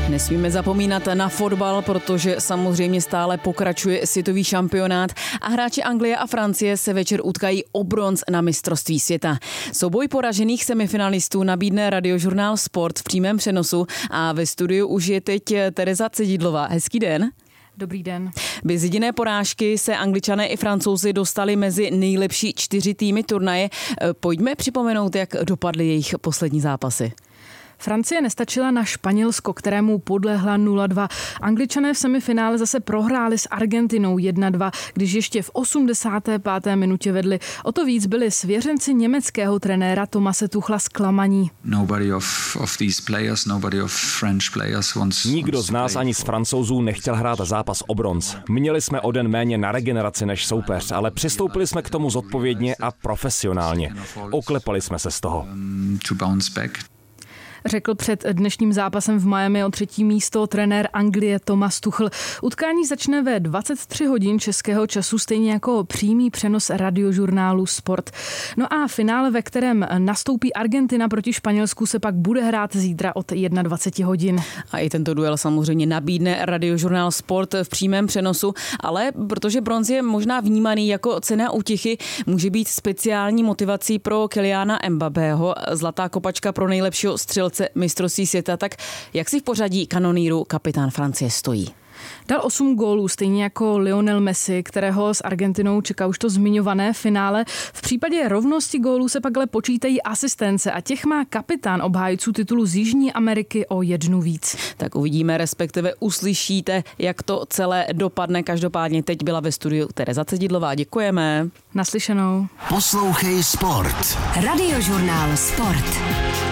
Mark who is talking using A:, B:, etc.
A: Nesmíme zapomínat na fotbal, protože samozřejmě stále pokračuje světový šampionát a hráči Anglie a Francie se večer utkají o bronz na mistrovství světa. Souboj poražených semifinalistů nabídne Radiožurnál Sport v přímém přenosu a ve studiu už je teď Tereza Cedidlová. Hezký den.
B: Dobrý den.
A: Bez jediné porážky se Angličané i Francouzi dostali mezi nejlepší 4 týmy turnaje. Pojďme připomenout, jak dopadly jejich poslední zápasy.
B: Francie nestačila na Španělsko, kterému podlehla 0-2. Angličané v semifinále zase prohráli s Argentinou 1-2, když ještě v 85. minutě vedli. O to víc byli svěřenci německého trenéra Thomase Tuchla zklamaní.
C: Nikdo z nás ani z Francouzů nechtěl hrát zápas o bronz. Měli jsme o den méně na regeneraci než soupeř, ale přistoupili jsme k tomu zodpovědně a profesionálně. Oklepali jsme se z toho.
B: Řekl před dnešním zápasem v Miami o 3. místo trenér Anglie Thomas Tuchel. Utkání začne ve 23 hodin českého času, stejně jako přímý přenos Radiožurnálu Sport. No a finále, ve kterém nastoupí Argentina proti Španělsku, se pak bude hrát zítra od 21 hodin.
A: A i tento duel samozřejmě nabídne Radiožurnál Sport v přímém přenosu, ale protože bronz je možná vnímaný jako cena útěchy, může být speciální motivací pro Kyliana Mbappého, zlatá kopačka pro nejlepšího střelce mistrovství světa. Tak jak si v pořadí kanonýru kapitán Francie stojí?
B: Dal 8 gólů, stejně jako Lionel Messi, kterého s Argentinou čeká už to zmiňované finále. V případě rovnosti gólů se pak ale počítají asistence a těch má kapitán obhájců titulu z Jižní Ameriky o 1 víc.
A: Tak uvidíme, respektive uslyšíte, jak to celé dopadne. Každopádně teď byla ve studiu Tereza Cedidlová. Děkujeme.
B: Naslyšenou.
D: Poslouchej Sport.
E: Radiožurnál Sport.